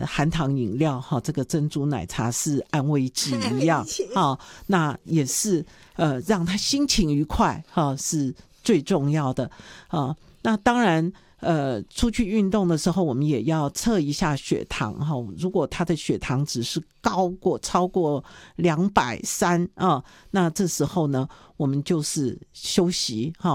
含糖饮料哈，这个珍珠奶茶是安慰剂一样哈，那也是让他心情愉快哈，是最重要的啊。那当然出去运动的时候，我们也要测一下血糖哈。如果他的血糖值是超过230啊，那这时候呢，我们就是休息哈，